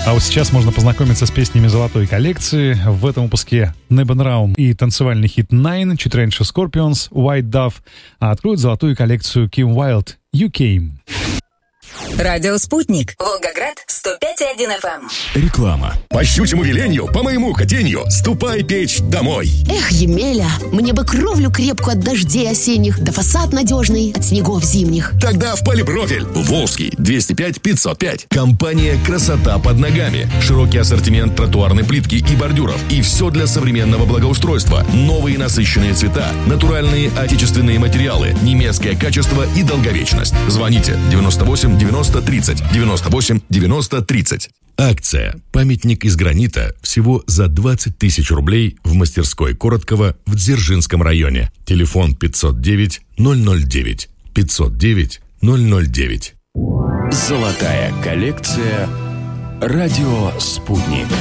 А вот сейчас можно познакомиться с песнями золотой коллекции. В этом выпуске Nebenraum и танцевальный хит Nine, чуть раньше Scorpions, White Dove, а откроют золотую коллекцию Kim Wilde You Came. Радио «Спутник». Волгоград, 105,1 FM. Реклама. По щучьему велению, по моему хотению, ступай печь домой. Эх, Емеля, мне бы кровлю крепкую от дождей осенних, да фасад надежный от снегов зимних. Тогда в Полипрофиль. Волжский, 205-505. Компания «Красота под ногами». Широкий ассортимент тротуарной плитки и бордюров. И все для современного благоустройства. Новые насыщенные цвета, натуральные отечественные материалы, немецкое качество и долговечность. Звоните 98 90 30 98 90 30. Акция «Памятник из гранита» всего за 20 тысяч рублей в мастерской Короткова в Дзержинском районе. Телефон 509 009 509 009. Золотая коллекция «Радио Спутник».